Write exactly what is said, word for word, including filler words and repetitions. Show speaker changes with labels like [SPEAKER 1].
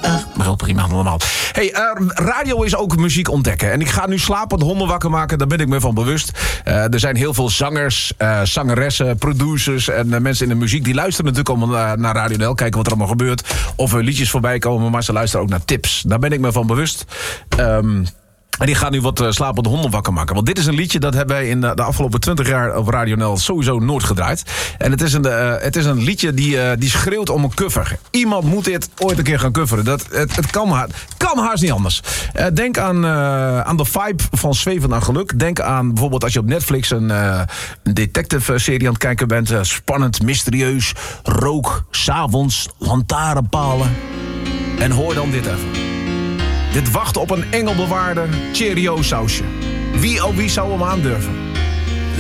[SPEAKER 1] Maar wel prima allemaal. Hey, uh, radio is ook muziek ontdekken. En ik ga nu slapende honden wakker maken. Daar ben ik me van bewust. Uh, er zijn heel veel zangers, uh, zangeressen, producers en uh, mensen in de muziek. Die luisteren natuurlijk allemaal uh, naar Radio N L. Kijken wat er allemaal gebeurt. Of er liedjes voorbij komen. Maar ze luisteren ook naar tips. Daar ben ik me van bewust. Um, En die gaat nu wat uh, slapende honden wakker maken. Want dit is een liedje dat hebben wij in de, de afgelopen twintig jaar op Radio N L sowieso nooit gedraaid. En het is een, uh, het is een liedje die, uh, die schreeuwt om een cover. Iemand moet dit ooit een keer gaan coveren. Dat, het het kan, ha- kan haast niet anders. Uh, denk aan, uh, aan de vibe van Zweven naar Geluk. Denk aan bijvoorbeeld als je op Netflix een, uh, een detective-serie aan het kijken bent. Uh, spannend, mysterieus, rook, 's avonds, lantaarnpalen. En hoor dan dit even. Dit wacht op een engelbewaarde Cheerio-sausje. Wie oh wie zou hem aandurven?